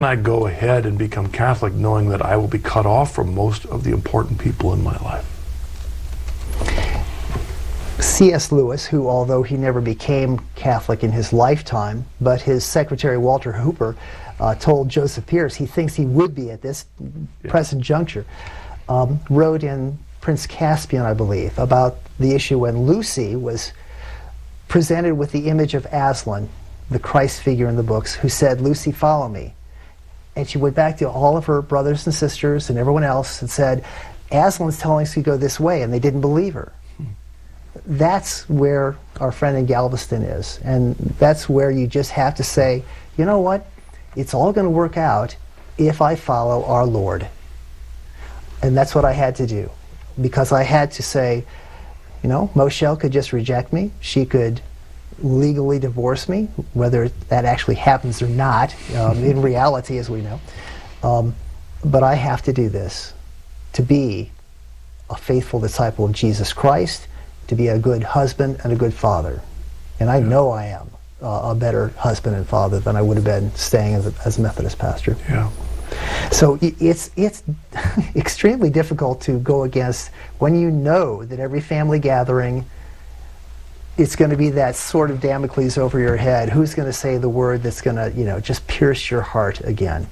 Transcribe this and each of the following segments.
I go ahead and become Catholic knowing that I will be cut off from most of the important people in my life? C.S. Lewis, who, although he never became Catholic in his lifetime, but his secretary Walter Hooper told Joseph Pierce he thinks he would be at this present juncture, wrote in Prince Caspian, I believe, about the issue when Lucy was presented with the image of Aslan, the Christ figure in the books, who said, "Lucy, follow me." And she went back to all of her brothers and sisters and everyone else and said, "Aslan's telling us to go this way," and they didn't believe her. That's where our friend in Galveston is, and that's where you just have to say, you know what, it's all going to work out if I follow our Lord. And that's what I had to do, because I had to say, you know, Moshel could just reject me, she could legally divorce me, whether that actually happens or not, in reality, as we know, but I have to do this to be a faithful disciple of Jesus Christ, to be a good husband and a good father. And I know I am a better husband and father than I would have been staying as a Methodist pastor. Yeah. So it's extremely difficult to go against when you know that every family gathering, it's going to be that sword of Damocles over your head. Who's going to say the word that's going to, you know, just pierce your heart again?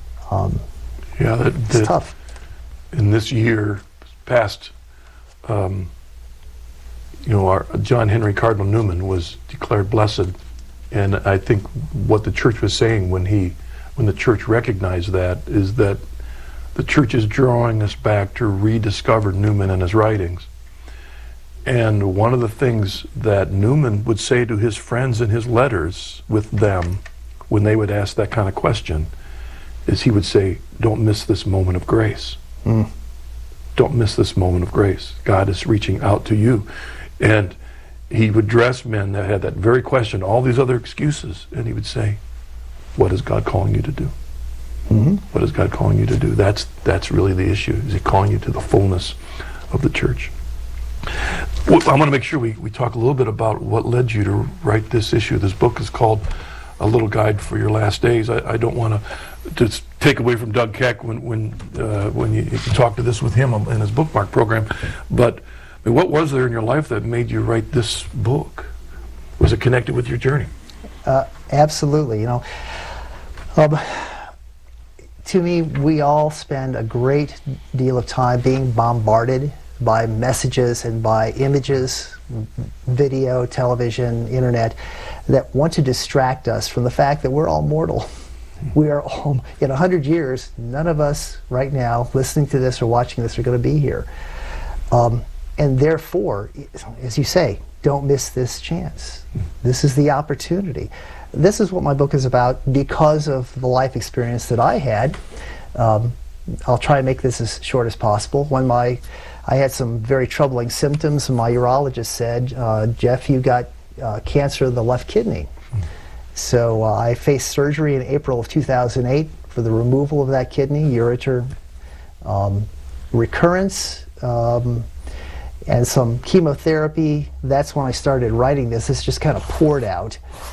It's tough. In this year past, you know, our John Henry Cardinal Newman was declared blessed, and I think what the church was saying when the church recognized that is that the church is drawing us back to rediscover Newman and his writings. And one of the things that Newman would say to his friends in his letters with them when they would ask that kind of question is he would say, "Don't miss this moment of grace. Don't miss this moment of grace. God is reaching out to you." And he would address men that had that very question, all these other excuses, and he would say, "What is God calling you to do? What is God calling you to do?" That's really the issue. Is he calling you to the fullness of the church? Well, I want to make sure we talk a little bit about what led you to write this issue. This book is called A Little Guide for Your Last Days. I don't want to take away from Doug Keck when you talk to this with him in his bookmark program, but I mean, what was there in your life that made you write this book? Was it connected with your journey? Absolutely. You know, to me, we all spend a great deal of time being bombarded by messages and by images, video, television, internet, that want to distract us from the fact that we're all mortal. We are all, in 100 years, none of us right now listening to this or watching this are going to be here. And therefore, as you say, don't miss this chance. This is the opportunity. This is what my book is about because of the life experience that I had. I'll try and make this as short as possible. When I had some very troubling symptoms, and my urologist said, "Jeff, you got cancer of the left kidney." So I faced surgery in April of 2008 for the removal of that kidney, ureter recurrence, and some chemotherapy. That's when I started writing this. This just kind of poured out.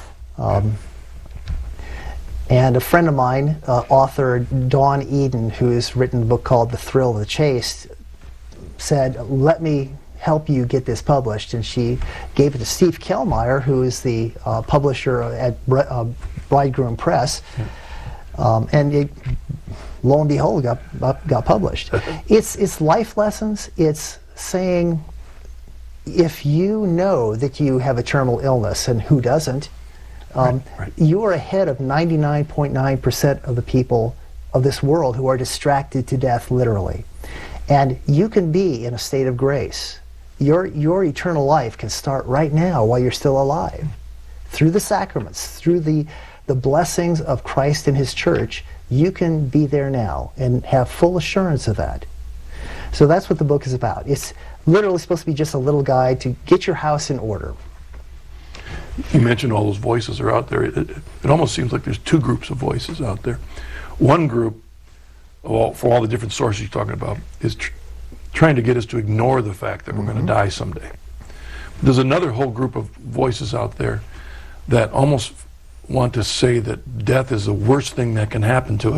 And a friend of mine, author Dawn Eden, who has written a book called The Thrill of the Chase, said, "Let me help you get this published." And she gave it to Steve Kellmeyer, who is the publisher at Bridegroom Press. And it, lo and behold, got published. It's life lessons. It's saying, if you know that you have a terminal illness, and who doesn't, you are ahead of 99.9% of the people of this world who are distracted to death, literally. And you can be in a state of grace. Your eternal life can start right now while you're still alive. Through the sacraments, through the blessings of Christ and His church, you can be there now and have full assurance of that. So that's what the book is about. It's literally supposed to be just a little guide to get your house in order. You mentioned all those voices are out there. It almost seems like there's two groups of voices out there. One group, for all the different sources you're talking about, is trying to get us to ignore the fact that we're going to die someday. There's another whole group of voices out there that almost want to say that death is the worst thing that can happen to us.